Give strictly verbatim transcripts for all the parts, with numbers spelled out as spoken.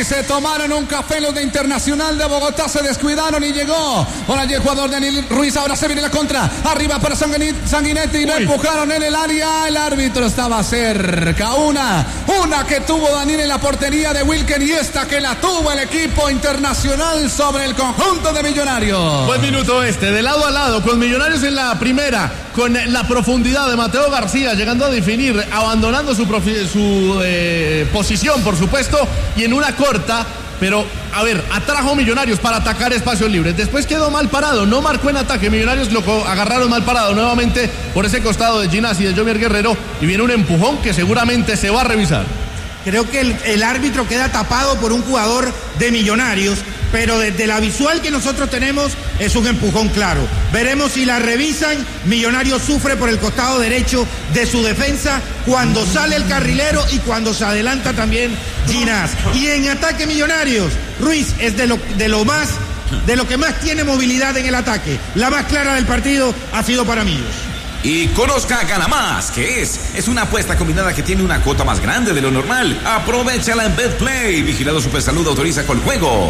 y se tomaron un café los de Internacional de Bogotá, se descuidaron y llegó por allí el jugador Daniel Ruiz. Ahora se viene la contra, arriba para Sanguinetti y lo empujaron en el área. El árbitro estaba cerca. Una, una que tuvo Daniel en la portería de Wilker y esta que la tuvo el equipo Internacional sobre el conjunto de Millonarios. Buen minuto este, de lado a lado, con Millonarios en la primera, con la profundidad de Mateo García, llegando a definir, abandonando su, profi- su eh, posición, por supuesto, y en una corta, pero, a ver, atrajo Millonarios para atacar espacios libres. Después quedó mal parado, no marcó en ataque. Millonarios lo agarraron mal parado nuevamente por ese costado de Ginás y de Jomier Guerrero, y viene un empujón que seguramente se va a revisar. Creo que el, el árbitro queda tapado por un jugador de Millonarios, pero desde la visual que nosotros tenemos es un empujón claro. Veremos si la revisan. Millonarios sufre por el costado derecho de su defensa cuando sale el carrilero y cuando se adelanta también Ginás. Y en ataque Millonarios, Ruiz es de lo, de lo más, de lo que más tiene movilidad en el ataque. La más clara del partido ha sido para Millos. Y conozca Gana Más, que es, es una apuesta combinada que tiene una cuota más grande de lo normal. Aprovechala en Betplay. Vigilado Supersalud, autoriza con juegos.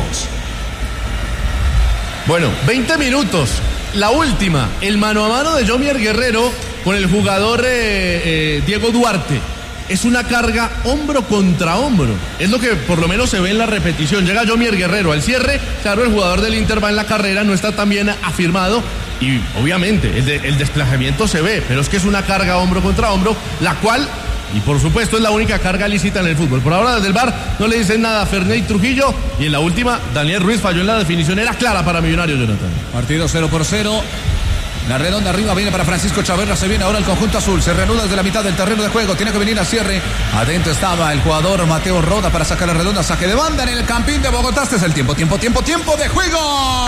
Bueno, veinte minutos. La última, el mano a mano de Jomier Guerrero con el jugador eh, eh, Diego Duarte. Es una carga hombro contra hombro. Es lo que por lo menos se ve en la repetición. Llega Jomier Guerrero al cierre. Claro, el jugador del Inter va en la carrera, no está tan bien afirmado. Y obviamente el, de, el desplazamiento se ve, pero es que es una carga hombro contra hombro, la cual, y por supuesto, es la única carga lícita en el fútbol. Por ahora, desde el V A R no le dicen nada a Ferney Trujillo. Y en la última, Daniel Ruiz falló en la definición. Era clara para Millonarios, Jonathan. Partido cero por cero. La redonda arriba viene para Francisco Chaverra. Se viene ahora el conjunto azul. Se reanuda desde la mitad del terreno de juego. Tiene que venir a cierre. Adentro estaba el jugador Mateo Roda para sacar la redonda. Saque de banda en el Campín de Bogotá. Este es el tiempo, tiempo, tiempo, tiempo de juego.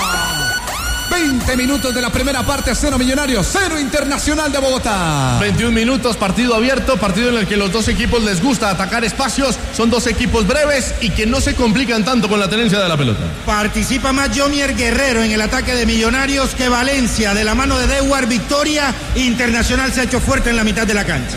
veinte minutos de la primera parte, cero Millonarios, cero Internacional de Bogotá. veintiún minutos, partido abierto, partido en el que los dos equipos les gusta atacar espacios. Son dos equipos breves y que no se complican tanto con la tenencia de la pelota. Participa más Jomier Guerrero en el ataque de Millonarios que Valencia. De la mano de Dewar, victoria. Internacional se ha hecho fuerte en la mitad de la cancha.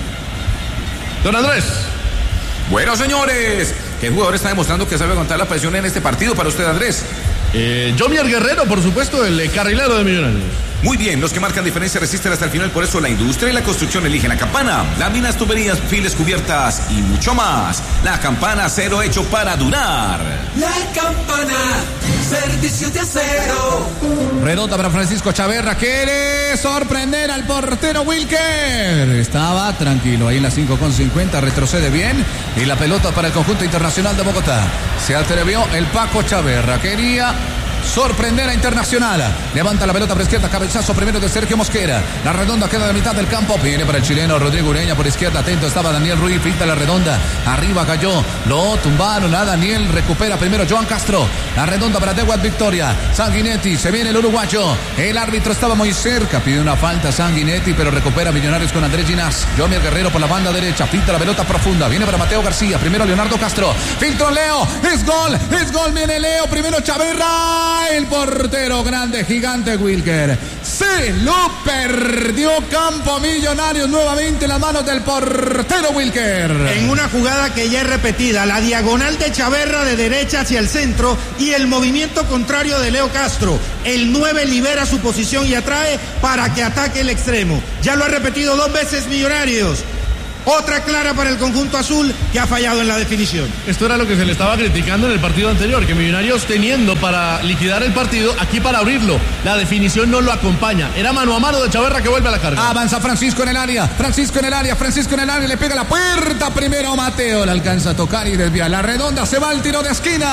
Don Andrés. Bueno, señores, ¿qué jugador está demostrando que sabe aguantar la presión en este partido para usted, Andrés? Eh, Jomier Guerrero, por supuesto, el carrilero de Millonarios. Muy bien, los que marcan diferencia resisten hasta el final, por eso la industria y la construcción eligen la Campana. Láminas, tuberías, files, cubiertas y mucho más. La Campana, acero hecho para durar. La Campana, servicio de acero. Redonda para Francisco Chaverra. Quiere sorprender al portero Wilker. Estaba tranquilo ahí en la cinco con cincuenta. Retrocede bien. Y la pelota para el conjunto Internacional de Bogotá. Se atrevió el Paco Chaverra. Quería sorprender a Internacional. Levanta la pelota por izquierda. Cabezazo primero de Sergio Mosquera. La redonda queda de mitad del campo. Viene para el chileno Rodrigo Ureña por izquierda. Atento estaba Daniel Ruiz. Pinta la redonda. Arriba cayó. Lo tumbaron a Daniel. Recupera primero Joan Castro. La redonda para Dewar Victoria. Sanguinetti. Se viene el uruguayo. El árbitro estaba muy cerca. Pide una falta Sanguinetti, pero recupera Millonarios con Andrés Ginás. Jomier Guerrero por la banda derecha. Pinta la pelota profunda. Viene para Mateo García. Primero Leonardo Castro. Filtro Leo. Es gol. Es gol. Viene Leo. Primero Chaverra. El portero grande, gigante Wilker. Se lo perdió Campo Millonarios nuevamente en las manos del portero Wilker. En una jugada que ya es repetida, la diagonal de Chaverra de derecha hacia el centro y el movimiento contrario de Leo Castro. El nueve libera su posición y atrae para que ataque el extremo. Ya lo ha repetido dos veces Millonarios. Otra clara para el conjunto azul que ha fallado en la definición. Esto era lo que se le estaba criticando en el partido anterior, que Millonarios teniendo para liquidar el partido, aquí para abrirlo, la definición no lo acompaña. Era mano a mano de Chaverra que vuelve a la carga. Avanza Francisco en el área, Francisco en el área, Francisco en el área, le pega la puerta primero Mateo, la alcanza a tocar y desvía la redonda, se va al tiro de esquina.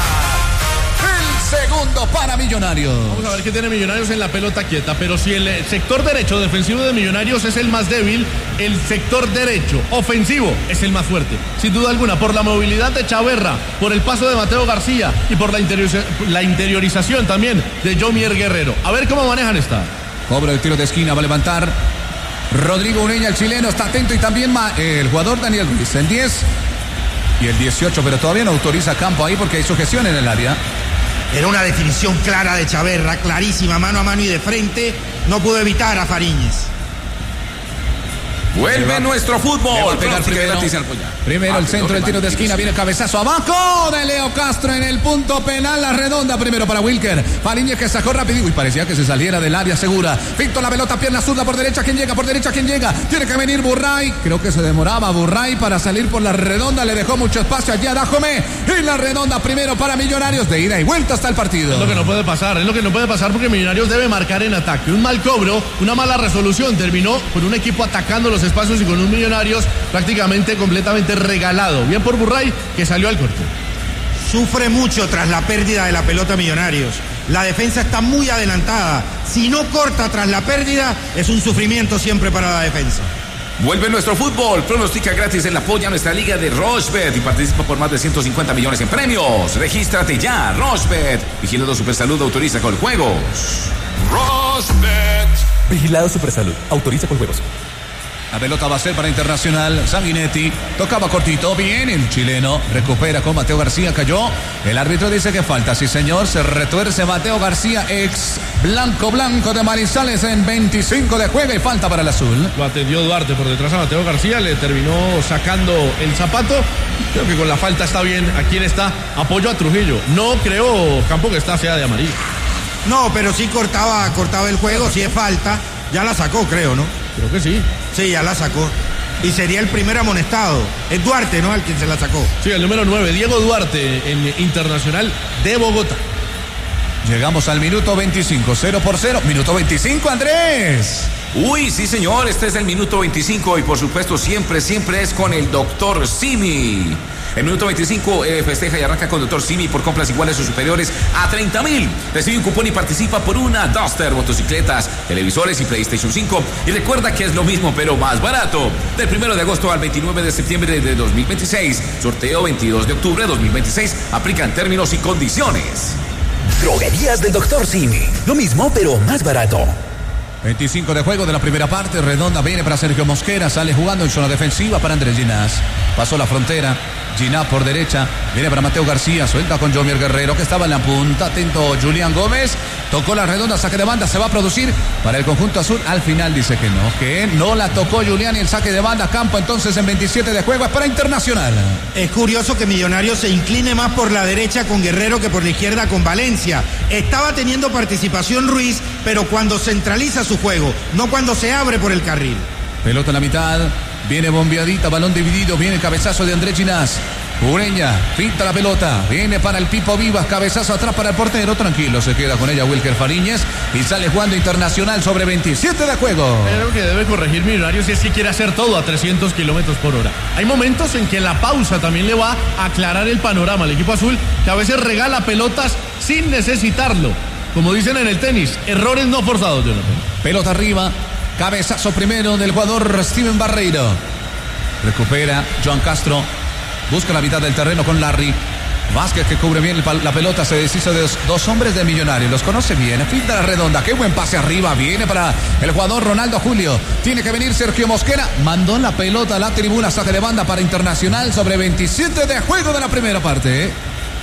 Segundo para Millonarios. Vamos a ver qué tiene Millonarios en la pelota quieta. Pero si el sector derecho defensivo de Millonarios es el más débil, el sector derecho ofensivo es el más fuerte. Sin duda alguna, por la movilidad de Chaverra, por el paso de Mateo García y por la, interioriza- la interiorización también de Jomier Guerrero. A ver cómo manejan esta. Cobra el tiro de esquina, va a levantar Rodrigo Ureña, el chileno, está atento y también ma- el jugador Daniel Ruiz. El diez y el dieciocho, pero todavía no autoriza campo ahí porque hay sujeción en el área. Era una definición clara de Chaverra, clarísima, mano a mano y de frente. No pudo evitar a Fariñez. Vuelve va, nuestro fútbol. Le va a pegar primero, primero el centro, el tiro de esquina, viene el cabezazo abajo de Leo Castro en el punto penal, la redonda primero para Wilker. Fariñez que sacó rápido y parecía que se saliera del área segura. Pinto la pelota, pierna zurda por derecha, ¿quién llega? Por derecha, ¿quién llega? Tiene que venir Burray, creo que se demoraba Burray para salir por la redonda, le dejó mucho espacio allá a Dajomé. Y la redonda primero para Millonarios, de ida y vuelta hasta el partido. Es lo que no puede pasar, es lo que no puede pasar porque Millonarios debe marcar en ataque. Un mal cobro, una mala resolución, terminó con un equipo atacando los espacios y con un Millonarios prácticamente completamente regalado. Bien por Burray que salió al corte. Sufre mucho tras la pérdida de la pelota Millonarios. La defensa está muy adelantada. Si no corta tras la pérdida, es un sufrimiento siempre para la defensa. Vuelve nuestro fútbol. Pronostica gratis en la polla nuestra liga de Rochebet y participa por más de ciento cincuenta millones en premios. Regístrate ya, Rochebet. Vigilado Supersalud, autoriza con juegos. Rochebet. Vigilado Supersalud, autoriza con juegos. La pelota va a ser para Internacional. Sanguinetti tocaba cortito. Bien, el chileno recupera con Mateo García. Cayó. El árbitro dice que falta. Sí, señor. Se retuerce Mateo García, ex blanco blanco de Manizales en veinticinco de juego y falta para el azul. Lo atendió Duarte por detrás a Mateo García. Le terminó sacando el zapato. Creo que con la falta está bien. Aquí está. Apoyo a Trujillo. No creo, Campo, que esta sea de amarillo. No, pero sí cortaba, cortaba el juego. Si es falta, ya la sacó, creo, ¿no? Creo que sí. Sí, ya la sacó. Y sería el primer amonestado. Es Duarte, ¿no? Al quien se la sacó. Sí, el número nueve, Diego Duarte, en Internacional de Bogotá. Llegamos al minuto veinticinco, cero por cero. Minuto veinticinco, Andrés. Uy, sí, señor. Este es el minuto veinticinco y por supuesto siempre, siempre es con el doctor Simi. El minuto veinticinco eh, festeja y arranca con doctor Simi por compras iguales o superiores a treinta mil. Recibe un cupón y participa por una Duster, motocicletas, televisores y PlayStation cinco. Y recuerda que es lo mismo pero más barato. Del primero de agosto al veintinueve de septiembre de dos mil veintiséis. Sorteo veintidós de octubre de dos mil veintiséis. Aplican términos y condiciones. Droguerías del doctor Simi. Lo mismo pero más barato. veinticinco de juego de la primera parte. Redonda viene para Sergio Mosquera. Sale jugando en zona defensiva para Andrés Ginás. Pasó la frontera. Ginás por derecha. Viene para Mateo García. Suelta con Jomier Guerrero que estaba en la punta. Atento Julián Gómez. Tocó la redonda. Saque de banda. Se va a producir para el conjunto azul. Al final dice que no. Que no la tocó Julián y el saque de banda. Campo entonces en veintisiete de juego. Es para Internacional. Es curioso que Millonarios se incline más por la derecha con Guerrero que por la izquierda con Valencia. Estaba teniendo participación Ruiz, pero cuando centraliza su juego, no cuando se abre por el carril. Pelota en la mitad, viene bombeadita, balón dividido, viene cabezazo de Andrés Ginás. Ureña, pinta la pelota, viene para el Pipo Vivas, cabezazo atrás para el portero, tranquilo, se queda con ella Wilker Fariñez y sale jugando Internacional sobre veintisiete de juego. Creo que debe corregir Millonarios si es que quiere hacer todo a trescientos kilómetros por hora. Hay momentos en que la pausa también le va a aclarar el panorama al equipo azul, que a veces regala pelotas sin necesitarlo. Como dicen en el tenis, errores no forzados, Jonathan. Pelota arriba, cabezazo primero del jugador Steven Barreiro. Recupera Joan Castro, busca la mitad del terreno con Larry. Vázquez que cubre bien la pelota, se deshizo de dos, dos hombres de Millonarios, los conoce bien, finta la redonda, qué buen pase arriba, viene para el jugador Ronaldo Julio, tiene que venir Sergio Mosquera, mandó la pelota a la tribuna, saque de banda para Internacional sobre veintisiete de juego de la primera parte. ¿eh?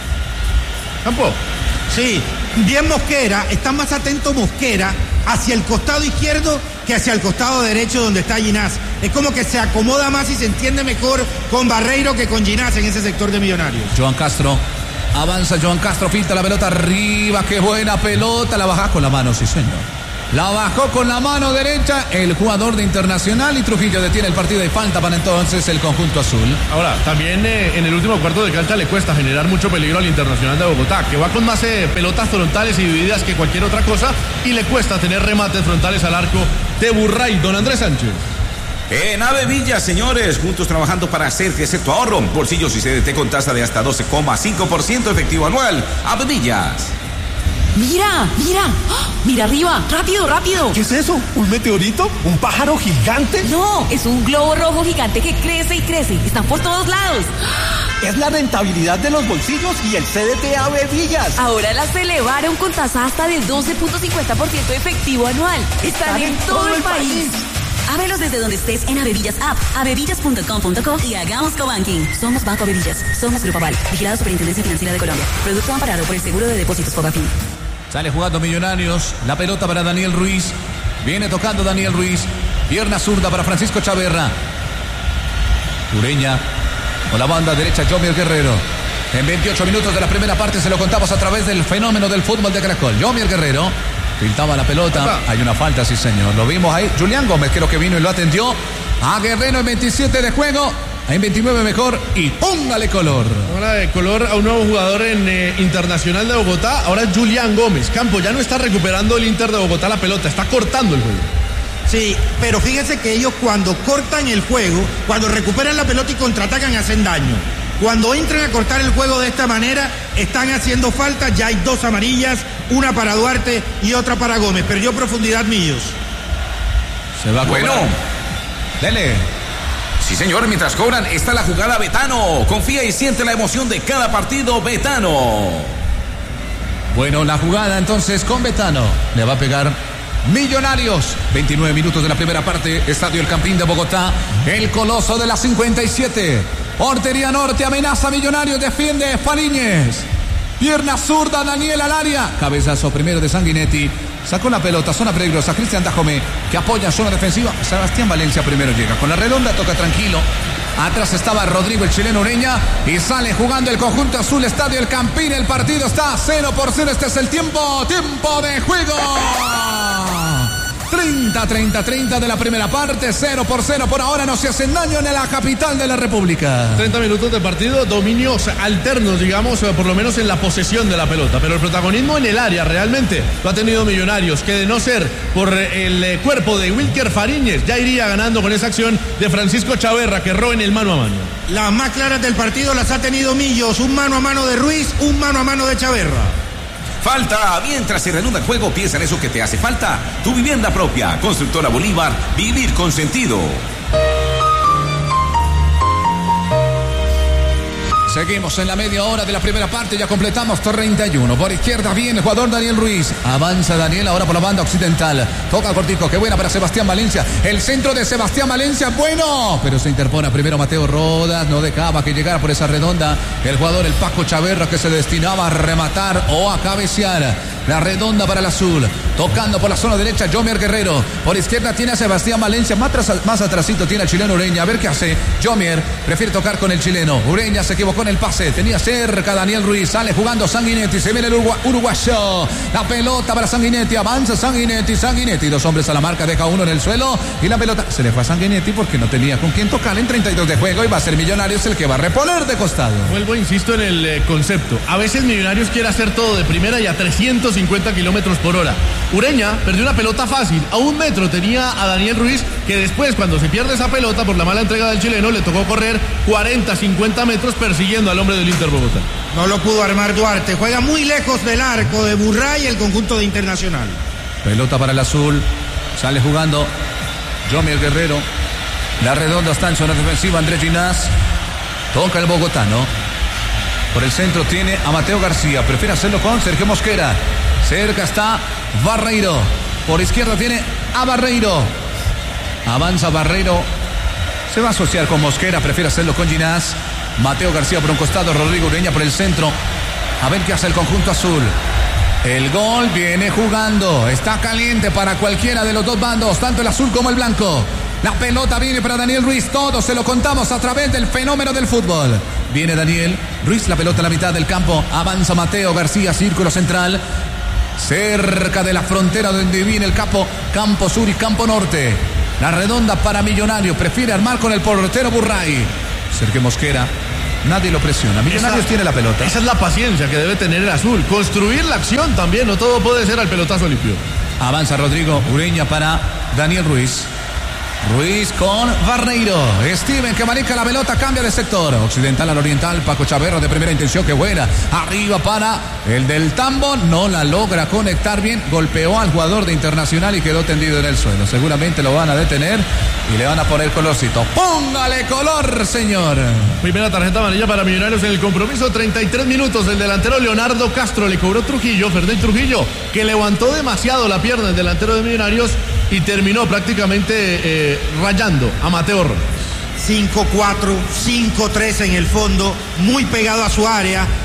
Campo. Sí, bien Mosquera, está más atento Mosquera hacia el costado izquierdo que hacia el costado derecho donde está Ginás. Es como que se acomoda más y se entiende mejor con Barreiro que con Ginás en ese sector de Millonarios. Joan Castro, avanza Joan Castro, filtra la pelota arriba, qué buena pelota, la baja con la mano, sí señor. La bajó con la mano derecha el jugador de Internacional y Trujillo detiene el partido y falta para entonces el conjunto azul. Ahora, también eh, en el último cuarto de cancha le cuesta generar mucho peligro al Internacional de Bogotá, que va con más eh, pelotas frontales y divididas que cualquier otra cosa y le cuesta tener remates frontales al arco de Burray. Don Andrés Sánchez. En Ave Villas, señores, juntos trabajando para hacer crecer tu ahorro. Bolsillos y C D T con tasa de hasta doce coma cinco por ciento efectivo anual. Ave Villas. Mira, mira, ¡oh! Mira arriba, rápido, rápido. ¿Qué es eso? ¿Un meteorito? ¿Un pájaro gigante? No, es un globo rojo gigante que crece y crece. Están por todos lados. Es la rentabilidad de los bolsillos y el C D T Ave Villas. Ahora las elevaron con tasa hasta del doce punto cincuenta por ciento efectivo anual. Están, Están en, en todo, todo el país. país. Ábrelos desde donde estés en Avevillas App, avevillas punto com punto co y hagamos cobanking. Somos Banco Avevillas, somos Grupo Aval, vigilado Superintendencia Financiera de Colombia. Producto amparado por el Seguro de Depósitos Fogafín. Sale jugando Millonarios, la pelota para Daniel Ruiz, viene tocando Daniel Ruiz, Pierna zurda para Francisco Chaverra. Ureña con la banda derecha, Yomier Guerrero. En veintiocho minutos de la primera parte se lo contamos a través del fenómeno del fútbol de Caracol. Yomier Guerrero filtraba la pelota. Hay una falta, sí señor. Lo vimos ahí. Julián Gómez creo que vino y lo atendió a Guerrero en veintisiete de juego. En veintinueve mejor y póngale color. Ahora de color a un nuevo jugador en eh, Internacional de Bogotá. Ahora es Julián Gómez. Campo ya no está recuperando el Inter de Bogotá la pelota, está cortando el juego. Sí, pero fíjense que ellos cuando cortan el juego, cuando recuperan la pelota y contraatacan, hacen daño. Cuando entran a cortar el juego de esta manera, están haciendo falta. Ya hay dos amarillas, una para Duarte y otra para Gómez. Perdió profundidad Millos. Se va a Bueno, dele. Sí, señor, mientras cobran, está la jugada Betano. Confía y siente la emoción de cada partido, Betano. Bueno, la jugada entonces con Betano. Le va a pegar Millonarios. veintinueve minutos de la primera parte. Estadio El Campín de Bogotá. El coloso de la cincuenta y siete. Portería norte, amenaza Millonarios. Defiende Fariñez. Pierna zurda, Daniel al área. Cabezazo primero de Sanguinetti. Sacó la pelota, zona peligrosa. Cristian Dajomé, que apoya en zona defensiva. Sebastián Valencia primero llega. Con la redonda toca tranquilo. Atrás estaba Rodrigo, el chileno Ureña. Y sale jugando el conjunto azul. Estadio El Campín. El partido está cero por cero. Este es el tiempo. Tiempo de juego. treinta, treinta, treinta de la primera parte. cero por cero. Por ahora no se hacen daño en la capital de la República. treinta minutos de partido, dominios alternos, digamos, por lo menos en la posesión de la pelota. Pero el protagonismo en el área realmente lo ha tenido Millonarios, que de no ser por el cuerpo de Wilker Fariñez, ya iría ganando con esa acción de Francisco Chaverra, que erró en el mano a mano. Las más claras del partido las ha tenido Millos. Un mano a mano de Ruiz, un mano a mano de Chaverra. Falta, mientras se reanuda el juego, piensa en eso que te hace falta. Tu vivienda propia, Constructora Bolívar, vivir con sentido. Seguimos en la media hora de la primera parte, ya completamos treinta y uno. Por izquierda viene el jugador Daniel Ruiz. Avanza Daniel ahora por la banda occidental. Toca cortico, qué buena para Sebastián Valencia. El centro de Sebastián Valencia, bueno. Pero se interpone primero Mateo Rodas. No dejaba que llegara por esa redonda el jugador, el Paco Chaverra, que se destinaba a rematar o a cabecear. La redonda para el azul. Tocando por la zona derecha, Yomier Guerrero. Por izquierda tiene a Sebastián Valencia. Más, tras, más atrasito tiene al chileno Ureña. A ver qué hace. Yomier prefiere tocar con el chileno. Ureña se equivocó en el pase. Tenía cerca Daniel Ruiz. Sale jugando Sanguinetti. Se viene el urugu uruguayo. La pelota para Sanguinetti. Avanza Sanguinetti. Sanguinetti. Dos hombres a la marca. Deja uno en el suelo. Y la pelota se le fue a Sanguinetti porque no tenía con quién tocar en treinta y dos de juego. Y va a ser Millonarios el que va a reponer de costado. Vuelvo, insisto en el eh, concepto. A veces Millonarios quiere hacer todo de primera y a trescientos cincuenta kilómetros por hora. Ureña perdió una pelota fácil. A un metro tenía a Daniel Ruiz, que después, cuando se pierde esa pelota por la mala entrega del chileno, le tocó correr cuarenta, cincuenta metros persiguiendo al hombre del Inter Bogotá. No lo pudo armar Duarte. Juega muy lejos del arco de Burray, el conjunto de Internacional. Pelota para el azul. Sale jugando Yomier Guerrero. La redonda está en zona defensiva. Andrés Ginás. Toca el bogotano. Por el centro tiene a Mateo García. Prefiere hacerlo con Sergio Mosquera. Cerca está Barreiro. Por izquierda tiene a Barreiro. Avanza Barreiro. Se va a asociar con Mosquera. Prefiere hacerlo con Ginás. Mateo García por un costado. Rodrigo Ureña por el centro. A ver qué hace el conjunto azul. El gol viene jugando. Está caliente para cualquiera de los dos bandos. Tanto el azul como el blanco. La pelota viene para Daniel Ruiz. Todo se lo contamos a través del fenómeno del fútbol. Viene Daniel Ruiz. La pelota a la mitad del campo. Avanza Mateo García. Círculo central. Cerca de la frontera donde viene el campo, campo sur y campo norte. La redonda para Millonario. Prefiere armar con el portero Burray. Sergio Mosquera. Nadie lo presiona. Millonarios esa, tiene la pelota. Esa es la paciencia que debe tener el azul. Construir la acción también. No todo puede ser al pelotazo limpio. Avanza Rodrigo Ureña para Daniel Ruiz. Ruiz con Barreiro. Steven que maneja la pelota, cambia de sector. Occidental al oriental, Paco Chaverra de primera intención, que buena. Arriba para el del Tambo, no la logra conectar bien. Golpeó al jugador de Internacional y quedó tendido en el suelo. Seguramente lo van a detener y le van a poner colorcito. ¡Póngale color, señor! Primera tarjeta amarilla para Millonarios en el compromiso. treinta y tres minutos. El delantero Leonardo Castro le cobró Trujillo, Ferdinand Trujillo, que levantó demasiado la pierna el delantero de Millonarios y terminó prácticamente eh, rayando a Mateo Rodas. cinco cuatro, cinco tres en el fondo, muy pegado a su área.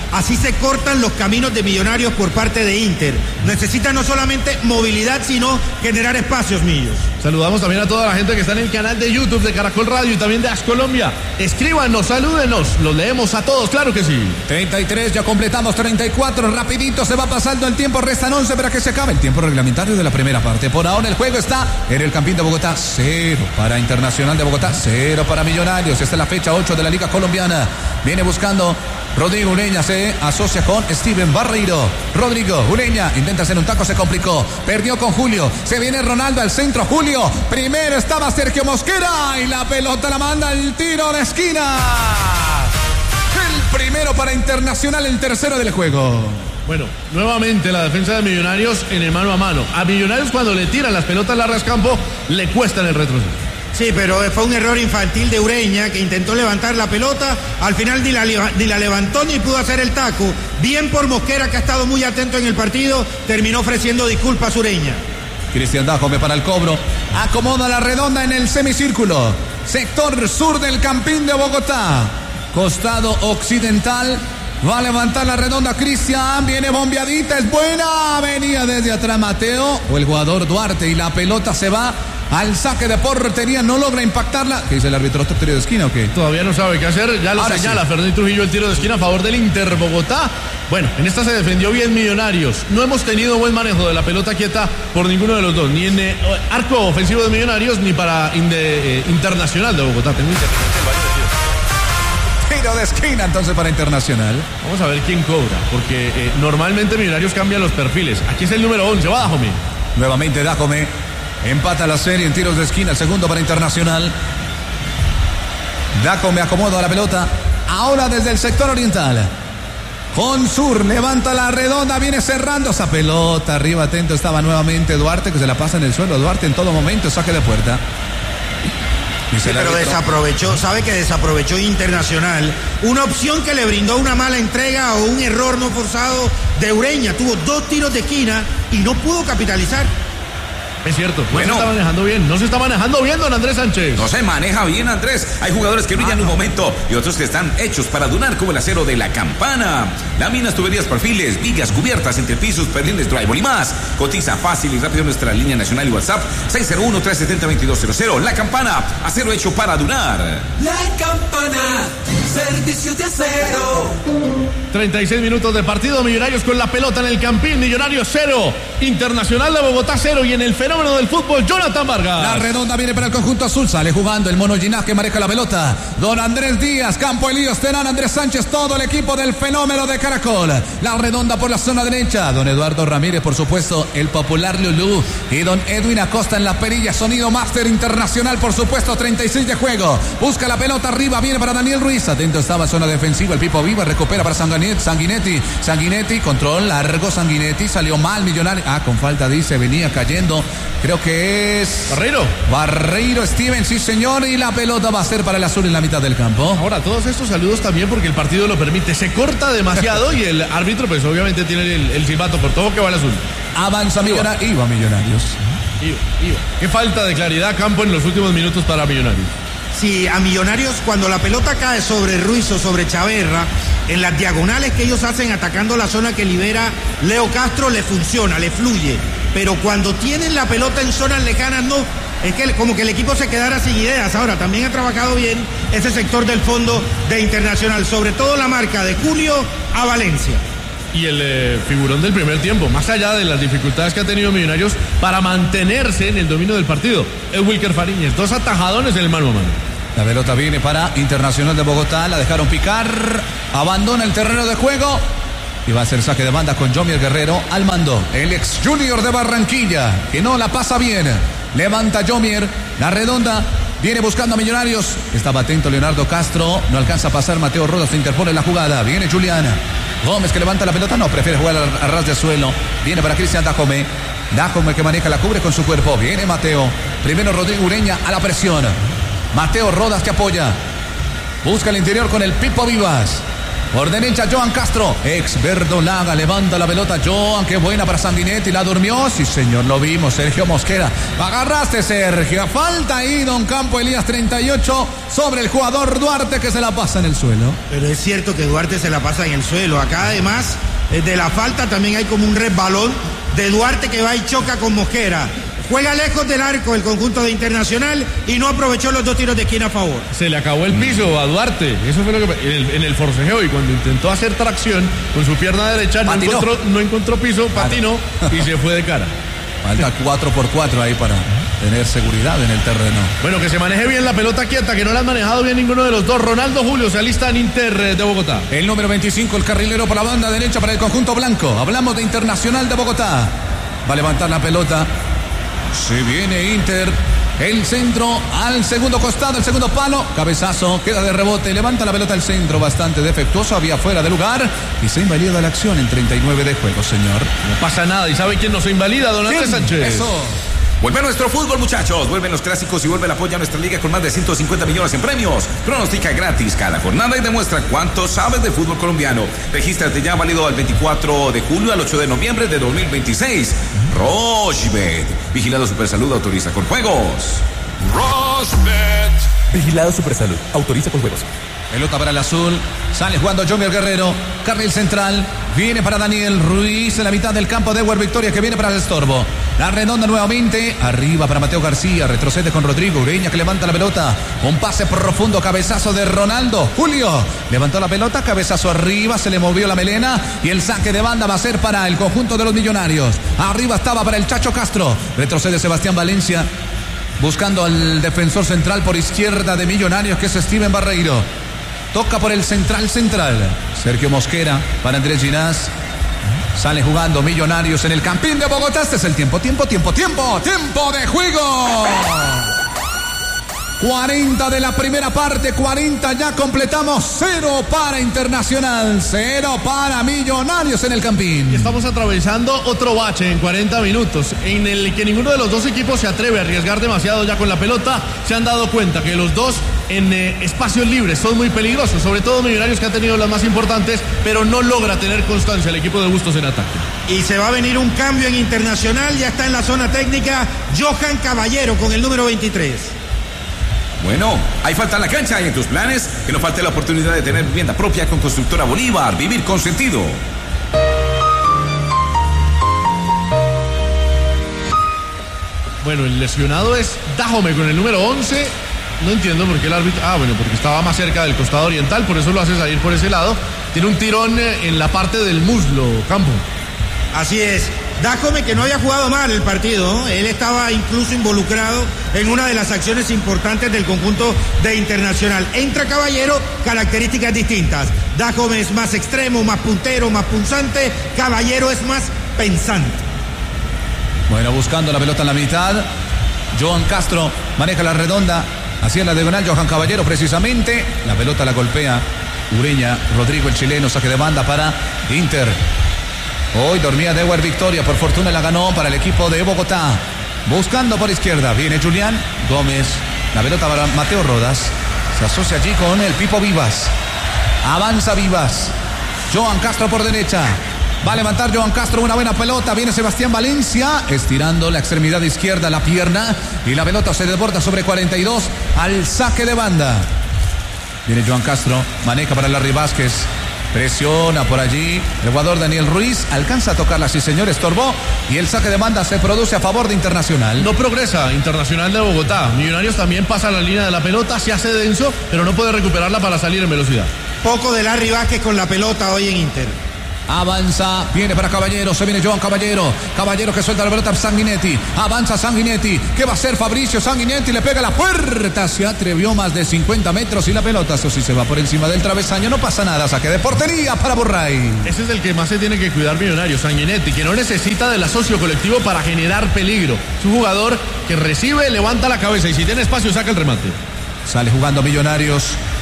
Así se cortan los caminos de Millonarios por parte de Inter. Necesita no solamente movilidad, sino generar espacios, Millos. Saludamos también a toda la gente que está en el canal de YouTube de Caracol Radio y también de As Colombia. Escríbanos, salúdenos, los leemos a todos, claro que sí. treinta y tres, ya completamos treinta y cuatro, rapidito se va pasando el tiempo, restan once para que se acabe el tiempo reglamentario de la primera parte. Por ahora el juego está en el Campín de Bogotá, cero para Internacional de Bogotá, cero para Millonarios. Esta es la fecha ocho de la Liga Colombiana. Viene buscando Rodrigo Ureña, se asocia con Steven Barreiro. Rodrigo Ureña intenta hacer un taco, se complicó. Perdió con Julio. Se viene Ronaldo al centro. Julio. Primero estaba Sergio Mosquera. Y la pelota la manda al tiro de esquina. El primero para Internacional, el tercero del juego. Bueno, nuevamente la defensa de Millonarios en el mano a mano. A Millonarios cuando le tiran las pelotas largas campo, le cuestan el retroceso. Sí, pero fue un error infantil de Ureña, que intentó levantar la pelota, al final ni la, ni la levantó ni pudo hacer el taco. Bien por Mosquera, que ha estado muy atento en el partido, terminó ofreciendo disculpas Ureña. Cristian Dájome para el cobro, acomoda la redonda en el semicírculo, sector sur del Campín de Bogotá, costado occidental. Va a levantar la redonda Cristian, viene bombeadita, es buena, venía desde atrás Mateo o el jugador Duarte y la pelota se va al saque de portería, no logra impactarla. ¿Qué dice el árbitro? ¿Otro tiro de esquina o qué? Todavía no sabe qué hacer, ya lo Ahora señala sí. Fernando Trujillo, el tiro de esquina a favor del Inter Bogotá. Bueno, en esta se defendió bien Millonarios. No hemos tenido buen manejo de la pelota quieta por ninguno de los dos, ni en eh, arco ofensivo de Millonarios ni para Inde, eh, Internacional de Bogotá. Tengo interferencia en varios sentidos. Tiro de esquina entonces para Internacional. Vamos a ver quién cobra, porque eh, normalmente Millonarios cambian los perfiles. Aquí es el número once, va Dájome. Nuevamente Dájome empata la serie en tiros de esquina, el segundo para Internacional. Dájome acomoda la pelota, ahora desde el sector oriental. Con Sur levanta la redonda, viene cerrando esa pelota, arriba atento estaba nuevamente Duarte, que se la pasa en el suelo. Duarte en todo momento, saque de puerta. Sí, pero desaprovechó, sabe que desaprovechó Internacional una opción que le brindó una mala entrega o un error no forzado de Ureña. Tuvo dos tiros de esquina y no pudo capitalizar. Es cierto, no Bueno. se está manejando bien, no se está manejando bien, don Andrés Sánchez. No se maneja bien, Andrés. Hay jugadores que brillan Ah, un no. momento y otros que están hechos para durar, como el acero de La Campana. Láminas, tuberías, perfiles, vigas, cubiertas, entrepisos, perdiles, drywall y más. Cotiza fácil y rápido en nuestra línea nacional y WhatsApp seis cero uno, tres siete cero, dos dos cero cero. La Campana, acero hecho para durar. La Campana, servicio de acero. treinta y seis minutos de partido, Millonarios con la pelota en el Campín, Millonarios cero, Internacional de Bogotá cero y en el fenómeno del fútbol, Jonathan Vargas. La redonda viene para el conjunto azul, sale jugando el mono Ginás que maneja la pelota. Don Andrés Díaz, Campo Elías Terán, Andrés Sánchez, todo el equipo del fenómeno de Caracol. La redonda por la zona derecha, don Eduardo Ramírez, por supuesto, el popular Lulú y don Edwin Acosta en la perilla, sonido máster Internacional, por supuesto, treinta y seis de juego. Busca la pelota arriba, viene para Daniel Ruiz, atento estaba zona defensiva, el Pipo Viva recupera para Sanguinetti, Sanguinetti, Sanguinetti, control largo, Sanguinetti, salió mal Millonario, ah, con falta dice, venía cayendo, creo que es... Barreiro. Barreiro Steven, sí señor, y la pelota va a ser para el azul en la mitad del campo. Ahora, todos estos saludos también porque el partido lo permite. Se corta demasiado y el árbitro, pues obviamente tiene el, el silbato por todo que va al azul. Avanza Millonarios, iba Millonarios. Iba, iba. Qué falta de claridad, Campo, en los últimos minutos para Millonarios. Sí, a Millonarios cuando la pelota cae sobre Ruiz o sobre Chaverra, en las diagonales que ellos hacen atacando la zona que libera Leo Castro, le funciona, le fluye. Pero cuando tienen la pelota en zonas lejanas, no. Es que como que el equipo se quedara sin ideas. Ahora, también ha trabajado bien ese sector del fondo de Internacional, sobre todo la marca de Julio a Valencia. Y el eh, figurón del primer tiempo, más allá de las dificultades que ha tenido Millonarios para mantenerse en el dominio del partido, es Wilker Fariñez, dos atajadones en el mano a mano. La pelota viene para Internacional de Bogotá, la dejaron picar, abandona el terreno de juego y va a hacer saque de banda con Jomier Guerrero al mando. El ex Junior de Barranquilla, que no la pasa bien, levanta Jomier, la redonda, viene buscando a Millonarios, estaba atento Leonardo Castro, no alcanza a pasar, Mateo Rodas se interpone en la jugada, viene Juliana Gómez que levanta la pelota, no, prefiere jugar a, a ras de suelo, viene para Cristian Dájome, Dájome que maneja, la cubre con su cuerpo, viene Mateo, primero Rodrigo Ureña a la presión, Mateo Rodas que apoya, busca el interior con el Pipo Vivas, Por derecha, Johan Castro. Ex verdolaga, levanta la pelota. Johan, qué buena para Sanguinetti. La durmió. Sí, señor, lo vimos. Sergio Mosquera. Agarraste, Sergio. Falta ahí, don Campo Elías, treinta y ocho sobre el jugador Duarte que se la pasa en el suelo. Pero es cierto que Duarte se la pasa en el suelo. Acá, además, de la falta también hay como un resbalón de Duarte que va y choca con Mosquera. Juega lejos del arco el conjunto de Internacional y no aprovechó los dos tiros de esquina a favor. Se le acabó el piso a Duarte. Eso fue lo que en el, en el forcejeo, y cuando intentó hacer tracción con su pierna derecha no encontró, no encontró piso, patinó y se fue de cara. Falta cuatro por cuatro ahí para tener seguridad en el terreno. Bueno, que se maneje bien la pelota quieta, que no la han manejado bien ninguno de los dos. Ronaldo Julio se alista en Inter de Bogotá. El número veinticinco, el carrilero por la banda derecha para el conjunto blanco. Hablamos de Internacional de Bogotá. Va a levantar la pelota. Se viene Inter. El centro al segundo costado, el segundo palo. Cabezazo, queda de rebote. Levanta la pelota al centro, bastante defectuoso. Había fuera de lugar. Y se invalida la acción en treinta y nueve de juego, señor. No pasa nada. ¿Y sabe quién no se invalida? Don Andrés Sánchez. Eso. Vuelve nuestro fútbol, muchachos. Vuelven los clásicos y vuelve el apoyo a nuestra liga con más de ciento cincuenta millones en premios. Pronostica gratis cada jornada y demuestra cuánto sabes de fútbol colombiano. Regístrate ya, válido al veinticuatro de julio al ocho de noviembre de dos mil veintiséis. Rochebet. Vigilado Supersalud, autoriza con juegos. Rochebet. Vigilado Supersalud, autoriza con juegos. Pelota para el azul. Sale jugando Jomer Guerrero. Carril central. Viene para Daniel Ruiz en la mitad del campo de Ewer Victoria, que viene para el estorbo. La redonda nuevamente. Arriba para Mateo García. Retrocede con Rodrigo Ureña, que levanta la pelota. Un pase profundo. Cabezazo de Ronaldo. Julio levantó la pelota. Cabezazo arriba. Se le movió la melena. Y el saque de banda va a ser para el conjunto de los Millonarios. Arriba estaba para el Chacho Castro. Retrocede Sebastián Valencia, buscando al defensor central por izquierda de Millonarios, que es Steven Barreiro. Toca por el central central. Sergio Mosquera para Andrés Ginás. Sale jugando Millonarios en el Campín de Bogotá. Este es el tiempo, tiempo, tiempo, tiempo. Tiempo de juego. cuarenta de la primera parte, cuarenta ya completamos. Cero para Internacional, cero para Millonarios en el Campín. Y estamos atravesando otro bache en cuarenta minutos, en el que ninguno de los dos equipos se atreve a arriesgar demasiado ya con la pelota. Se han dado cuenta que los dos en eh, espacios libres son muy peligrosos, sobre todo Millonarios, que ha tenido las más importantes, pero no logra tener constancia el equipo de Bustos en ataque. Y se va a venir un cambio en Internacional. Ya está en la zona técnica Johan Caballero con el número veintitrés. Bueno, hay falta en la cancha y en tus planes que no falte la oportunidad de tener vivienda propia con Constructora Bolívar. Vivir con sentido. Bueno, el lesionado es Dajome con el número once. No entiendo por qué el árbitro... Ah, bueno, porque estaba más cerca del costado oriental, por eso lo hace salir por ese lado. Tiene un tirón en la parte del muslo, Campo. Así es. Dajome, que no había jugado mal el partido, ¿no? Él estaba incluso involucrado en una de las acciones importantes del conjunto de Internacional. Entra Caballero, características distintas. Dajome es más extremo, más puntero, más punzante. Caballero es más pensante. Bueno, buscando la pelota en la mitad. Johan Castro maneja la redonda. Hacia la diagonal, Johan Caballero precisamente. La pelota la golpea Ureña. Rodrigo, el chileno, saque de banda para Inter. Hoy dormía de Ewer Victoria, por fortuna la ganó para el equipo de Bogotá. Buscando por izquierda, viene Julián Gómez. La pelota para Mateo Rodas. Se asocia allí con el Pipo Vivas. Avanza Vivas. Johan Castro por derecha. Va a levantar Johan Castro, una buena pelota. Viene Sebastián Valencia, estirando la extremidad izquierda, la pierna. Y la pelota se desborda sobre cuarenta y dos al saque de banda. Viene Johan Castro, maneja para Larry Vázquez. Presiona por allí el jugador Daniel Ruiz. Alcanza a tocarla, sí señor, estorbó. Y el saque de banda se produce a favor de Internacional. No progresa Internacional de Bogotá. Millonarios también pasa la línea de la pelota, se hace denso, pero no puede recuperarla para salir en velocidad. Poco de Larry Vázquez con la pelota hoy en Inter. Avanza, viene para Caballero, se viene Johan Caballero. Caballero que suelta la pelota a Sanguinetti. Avanza Sanguinetti. ¿Qué va a hacer Fabricio Sanguinetti? Le pega la puerta. Se atrevió más de cincuenta metros y la pelota, eso sí, se va por encima del travesaño. No pasa nada. Saque de portería para Burray. Ese es el que más se tiene que cuidar Millonarios, Sanguinetti, que no necesita del asocio colectivo para generar peligro. Es un jugador que recibe, levanta la cabeza y si tiene espacio saca el remate. Sale jugando Millonarios,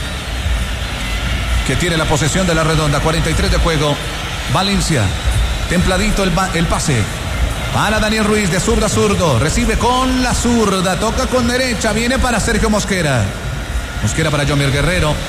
que tiene la posesión de la redonda. cuarenta y tres de juego. Valencia, templadito el, el pase para Daniel Ruiz, de zurda a zurdo, recibe con la zurda, toca con derecha, viene para Sergio Mosquera. Mosquera para Jomer Guerrero,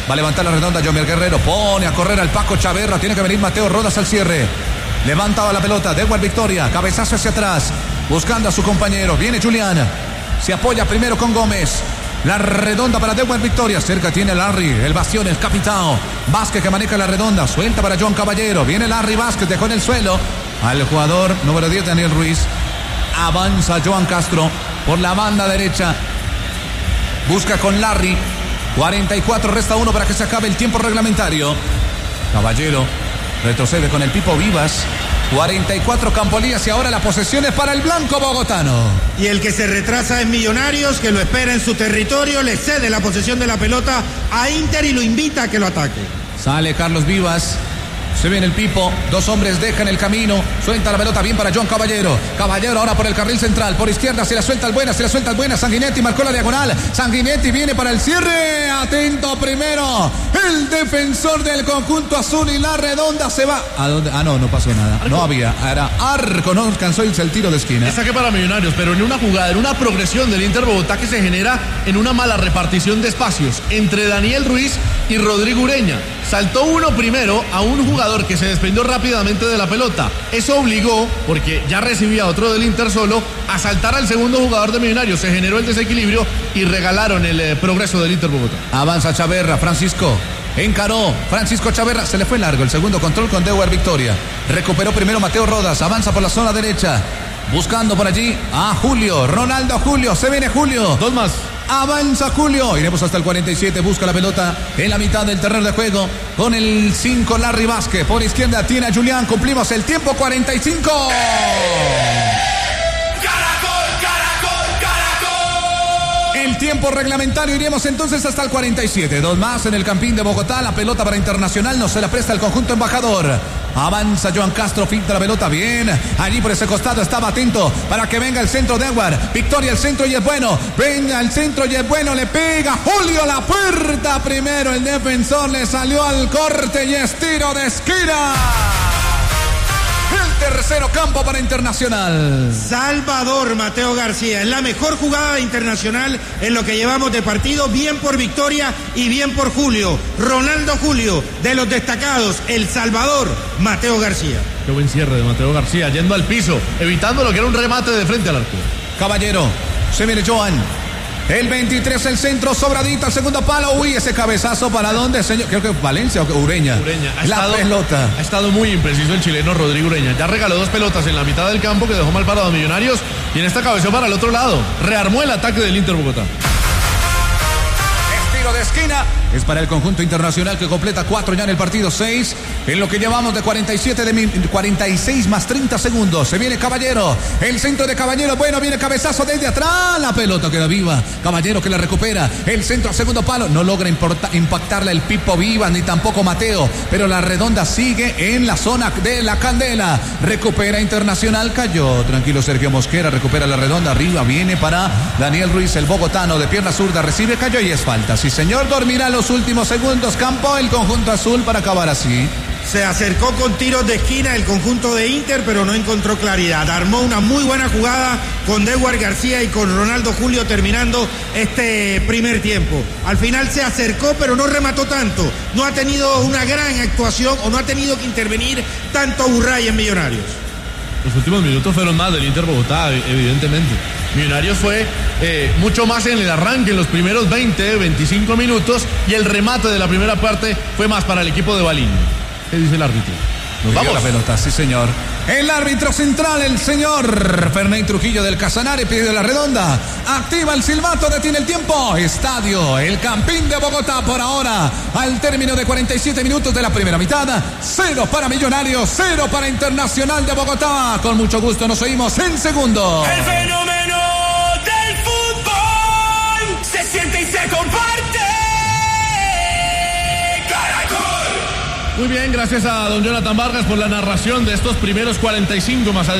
Va a levantar la redonda Jomier Guerrero. Pone a correr al Paco Chaverra. Tiene que venir Mateo Rodas al cierre. Levanta la pelota. Dewar Victoria. Cabezazo hacia atrás. Buscando a su compañero. Viene Julián. Se apoya primero con Gómez. La redonda para Dewar Victoria. Cerca tiene Larry. El bastión, el capitán. Vázquez que maneja la redonda. Suelta para John Caballero. Viene Larry Vázquez. Dejó en el suelo al jugador número diez, Daniel Ruiz. Avanza Joan Castro por la banda derecha. Busca con Larry. cuarenta y cuatro, resta uno para que se acabe el tiempo reglamentario. Caballero retrocede con el Pipo Vivas. cuarenta y cuatro Campolías y ahora la posesión es para el blanco bogotano. Y el que se retrasa es Millonarios, que lo espera en su territorio, le cede la posesión de la pelota a Inter y lo invita a que lo ataque. Sale Carlos Vivas. Se viene el Pipo, dos hombres dejan el camino, suelta la pelota bien para John Caballero. Caballero ahora por el carril central, por izquierda se la suelta al buena, se la suelta al buena. Sanguinetti marcó la diagonal, Sanguinetti viene para el cierre, atento primero el defensor del conjunto azul y la redonda se va. ¿A dónde? Ah, no, no pasó nada, no había, era Arco, no alcanzó el tiro de esquina. Saque para Millonarios, pero en una jugada, en una progresión del Inter Bogotá que se genera en una mala repartición de espacios entre Daniel Ruiz y Rodrigo Ureña. Saltó uno primero a un jugador que se desprendió rápidamente de la pelota. Eso obligó, porque ya recibía otro del Inter solo, a saltar al segundo jugador de Millonarios. Se generó el desequilibrio y regalaron el eh, progreso del Inter Bogotá. Avanza Chaverra, Francisco. Encaró Francisco Chaverra, se le fue largo el segundo control con Dewar Victoria. Recuperó primero Mateo Rodas, avanza por la zona derecha. Buscando por allí a Julio, Ronaldo Julio, se viene Julio. Dos más. Avanza Julio, iremos hasta el cuarenta y siete, busca la pelota en la mitad del terreno de juego con el cinco Larry Vázquez, por izquierda tiene a Julián, cumplimos el tiempo cuarenta y cinco. Caracol, caracol, caracol. El tiempo reglamentario, iremos entonces hasta el cuarenta y siete, dos más en el Campín de Bogotá, la pelota para Internacional, no se la presta el conjunto embajador. Avanza Joan Castro, finta la pelota bien. Allí por ese costado estaba atento para que venga el centro de Dewar. Victoria el centro y es bueno. Venga el centro y es bueno. Le pega Julio la puerta. Primero el defensor le salió al corte y es tiro de esquina. El tercero campo para Internacional. Salvador Mateo García. Es la mejor jugada de Internacional en lo que llevamos de partido. Bien por Victoria y bien por Julio. Ronaldo Julio, de los destacados. El Salvador Mateo García. Qué buen cierre de Mateo García, yendo al piso, evitando lo que era un remate de frente al arco. Caballero, se viene Joan. El veintitrés, el centro, sobradito al segundo palo. Uy, ese cabezazo para dónde, señor. Creo que Valencia o Ureña. Ureña. Ha la estado, pelota. Ha estado muy impreciso el chileno Rodrigo Ureña. Ya regaló dos pelotas en la mitad del campo que dejó mal parado a Millonarios. Y en esta cabeceó para el otro lado. Rearmó el ataque del Inter Bogotá. Tiro de esquina. Es para el conjunto Internacional que completa cuatro ya en el partido, seis en lo que llevamos de cuarenta y siete, de cuarenta y seis más treinta segundos. Se viene Caballero, el centro de Caballero, bueno, viene cabezazo desde atrás, la pelota queda viva. Caballero que la recupera, el centro al segundo palo, no logra importa, impactarla el Pipo Vivas ni tampoco Mateo, pero la redonda sigue en la zona de la candela. Recupera Internacional, cayó tranquilo Sergio Mosquera, recupera la redonda, arriba viene para Daniel Ruiz, el bogotano de pierna zurda, recibe, cayó y es falta. Sí señor, dormirá los últimos segundos, campo el conjunto azul para acabar así. Se acercó con tiros de esquina el conjunto de Inter, pero no encontró claridad. Armó una muy buena jugada con Dewar García y con Ronaldo Julio terminando este primer tiempo. Al final se acercó, pero no remató tanto. No ha tenido una gran actuación o no ha tenido que intervenir tanto Burray en Millonarios. Los últimos minutos fueron más del Inter Bogotá, evidentemente. Millonarios fue eh, mucho más en el arranque, en los primeros veinte, veinticinco minutos, y el remate de la primera parte fue más para el equipo de Balín. ¿Qué dice el árbitro? Nos vamos. La pelota, sí señor. El árbitro central, el señor Ferney Trujillo del Casanare, pide la redonda. Activa el silbato, detiene el tiempo. Estadio El Campín de Bogotá por ahora. Al término de cuarenta y siete minutos de la primera mitad. Cero para Millonarios, cero para Internacional de Bogotá. Con mucho gusto nos oímos en segundo. El fenómeno del fútbol se siente y se comparte. Muy bien, gracias a don Jonathan Vargas por la narración de estos primeros cuarenta y cinco más adelante.